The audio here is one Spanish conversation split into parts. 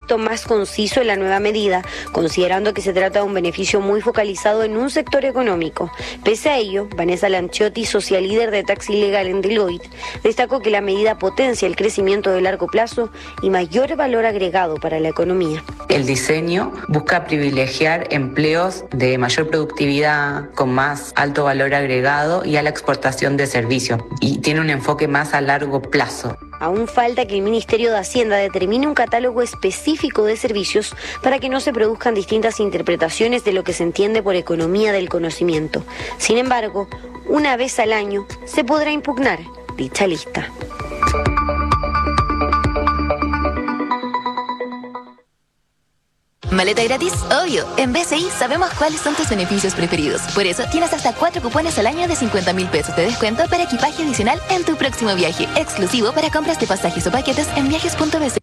visto más conciso en la nueva medida, considerando que se trata de un beneficio muy focalizado en un sector económico. Pese a ello, Vanessa Lanciotti, socia líder de Taxi Legal en Deloitte, destacó que la medida potencia el crecimiento de largo plazo y mayor valor agregado para la economía. El diseño busca privilegiar empleos de mayor productividad con más alto valor agregado y a la exportación de servicios, y tiene un enfoque más a largo plazo. Aún falta que el Ministerio de Hacienda determine un catálogo específico de servicios para que no se produzcan distintas interpretaciones de lo que se entiende por economía del conocimiento. Sin embargo, una vez al año se podrá impugnar dicha lista. ¿Maleta gratis? Obvio. En BCI sabemos cuáles son tus beneficios preferidos. Por eso tienes hasta 4 cupones al año de 50.000 pesos de descuento para equipaje adicional en tu próximo viaje. Exclusivo para compras de pasajes o paquetes en viajes.bci.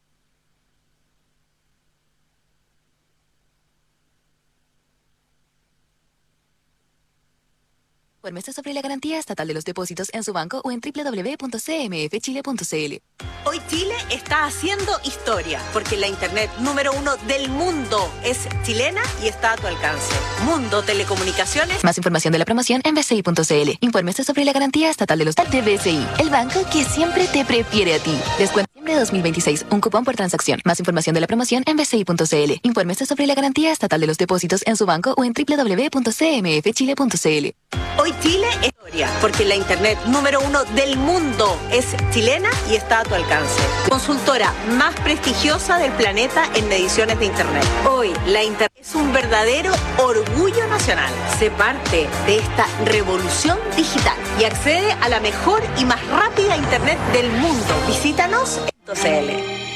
Infórmese sobre la garantía estatal de los depósitos en su banco o en www.cmfchile.cl. Hoy Chile está haciendo historia, porque la internet número 1 del mundo es chilena y está a tu alcance. Mundo Telecomunicaciones. Más información de la promoción en bci.cl. Infórmese sobre la garantía estatal de los de BCI, el banco que siempre te prefiere a ti. Descuento de 2026, un cupón por transacción. Más información de la promoción en bci.cl. Infórmese sobre la garantía estatal de los depósitos en su banco o en www.cmfchile.cl. Hoy Chile es historia, porque la internet número 1 del mundo es chilena y está a tu alcance. Consultora más prestigiosa del planeta en mediciones de internet. Hoy la internet es un verdadero orgullo nacional. Sé parte de esta revolución digital y accede a la mejor y más rápida internet del mundo. Visítanos en .cl.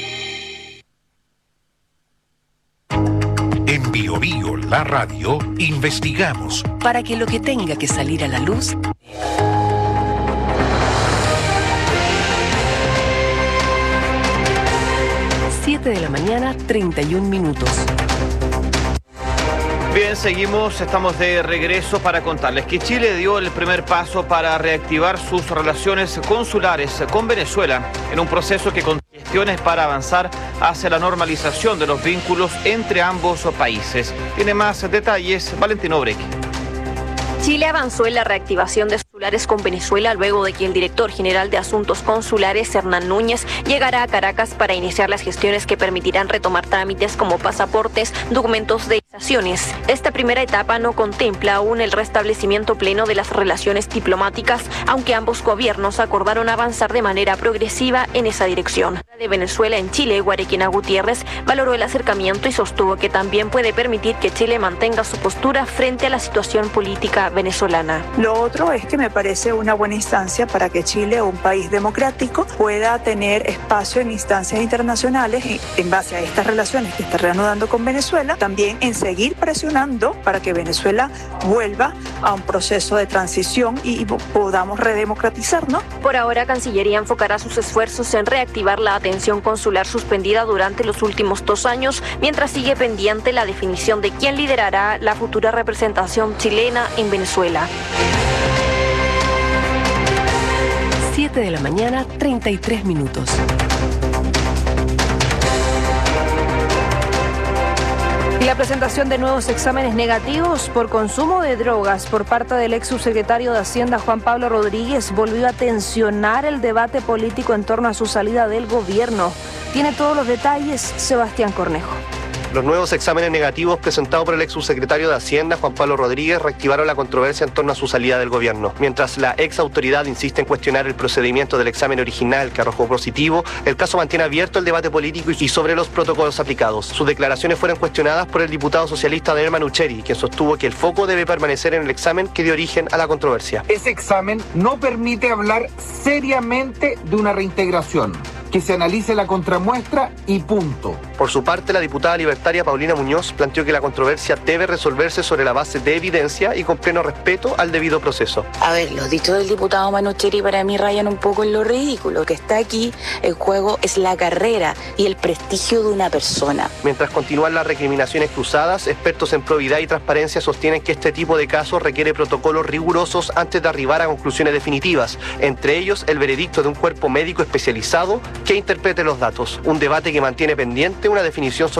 En Bio Bio, la radio, investigamos para que lo que tenga que salir a la luz... 7 de la mañana, 31 minutos. Bien, estamos de regreso para contarles que Chile dio el primer paso para reactivar sus relaciones consulares con Venezuela en un proceso que contiene gestiones para avanzar hacia la normalización de los vínculos entre ambos países. Tiene más detalles Valentino Breque. Chile avanzó en la reactivación de consulares con Venezuela luego de que el director general de Asuntos Consulares, Hernán Núñez, llegara a Caracas para iniciar las gestiones que permitirán retomar trámites como pasaportes, documentos de visaciones. Esta primera etapa no contempla aún el restablecimiento pleno de las relaciones diplomáticas, aunque ambos gobiernos acordaron avanzar de manera progresiva en esa dirección. De Venezuela en Chile, Guarequina Gutiérrez valoró el acercamiento y sostuvo que también puede permitir que Chile mantenga su postura frente a la situación política venezolana. Lo otro es que me parece una buena instancia para que Chile, un país democrático, pueda tener espacio en instancias internacionales y en base a estas relaciones que está reanudando con Venezuela, también en seguir presionando para que Venezuela vuelva a un proceso de transición y podamos redemocratizarnos. Por ahora, Cancillería enfocará sus esfuerzos en reactivar la atención consular suspendida durante los últimos 2 años, mientras sigue pendiente la definición de quién liderará la futura representación chilena en Venezuela. 7 de la mañana, 33 minutos. La presentación de nuevos exámenes negativos por consumo de drogas por parte del ex subsecretario de Hacienda Juan Pablo Rodríguez volvió a tensionar el debate político en torno a su salida del gobierno. Tiene todos los detalles Sebastián Cornejo. Los nuevos exámenes negativos presentados por el ex subsecretario de Hacienda, Juan Pablo Rodríguez, reactivaron la controversia en torno a su salida del gobierno. Mientras la ex autoridad insiste en cuestionar el procedimiento del examen original que arrojó positivo, el caso mantiene abierto el debate político y sobre los protocolos aplicados. Sus declaraciones fueron cuestionadas por el diputado socialista Derman Ucheri, quien sostuvo que el foco debe permanecer en el examen que dio origen a la controversia. Ese examen no permite hablar seriamente de una reintegración. Que se analice la contramuestra y punto. Por su parte, la diputada libertaria Paulina Muñoz planteó que la controversia debe resolverse sobre la base de evidencia y con pleno respeto al debido proceso. A ver, los dichos del diputado Manucheri para mí rayan un poco en lo ridículo. Lo que está aquí en juego es la carrera y el prestigio de una persona. Mientras continúan las recriminaciones cruzadas, expertos en probidad y transparencia sostienen que este tipo de casos requiere protocolos rigurosos antes de arribar a conclusiones definitivas, entre ellos el veredicto de un cuerpo médico especializado que interprete los datos. Un debate que mantiene pendiente una definición sobre